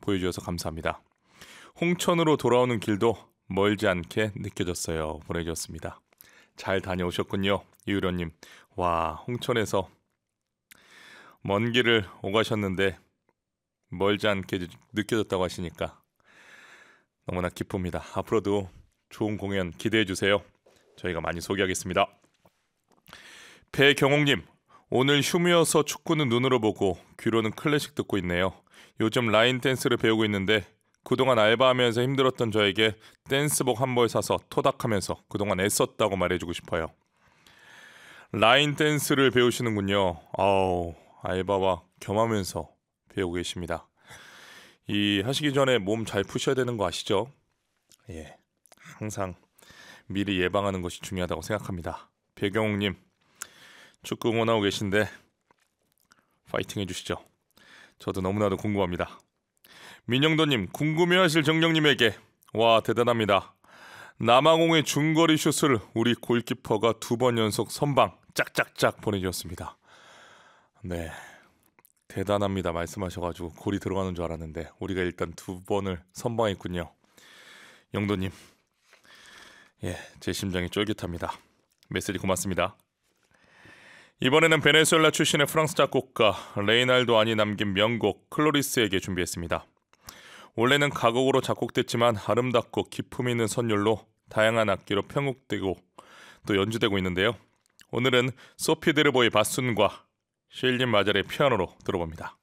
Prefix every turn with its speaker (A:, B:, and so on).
A: 보여주셔서 감사합니다. 홍천으로 돌아오는 길도 멀지 않게 느껴졌어요. 보내주셨습니다. 잘 다녀오셨군요. 이유련님. 와, 홍천에서 먼 길을 오가셨는데 멀지 않게 느껴졌다고 하시니까 너무나 기쁩니다. 앞으로도 좋은 공연 기대해 주세요. 저희가 많이 소개하겠습니다. 배경옥님. 오늘 휴무여서 축구는 눈으로 보고 귀로는 클래식 듣고 있네요. 요즘 라인 댄스를 배우고 있는데 그동안 알바하면서 힘들었던 저에게 댄스복 한 벌 사서 토닥하면서 그동안 애썼다고 말해주고 싶어요. 라인 댄스를 배우시는군요. 아우, 알바와 겸하면서 배우고 계십니다. 이 하시기 전에 몸 잘 푸셔야 되는 거 아시죠? 예, 항상 미리 예방하는 것이 중요하다고 생각합니다. 배경옥님, 축구 응원하고 계신데 파이팅 해주시죠. 저도 너무나도 궁금합니다. 민영도님, 궁금해하실 정령님에게 와 대단합니다. 남아공의 중거리 슛을 우리 골키퍼가 2번 연속 선방 짝짝짝 보내주셨습니다. 네, 대단합니다 말씀하셔가지고 골이 들어가는 줄 알았는데 우리가 일단 2번을 선방했군요. 영도님, 예, 제 심장이 쫄깃합니다. 메시지 고맙습니다. 이번에는 베네수엘라 출신의 프랑스 작곡가 레이날도 아니 남긴 명곡 클로리스에게 준비했습니다. 원래는 가곡으로 작곡됐지만 아름답고 기품 있는 선율로 다양한 악기로 편곡되고 또 연주되고 있는데요. 오늘은 소피 데르보의 바순과 셰일린 마잘의 피아노로 들어봅니다.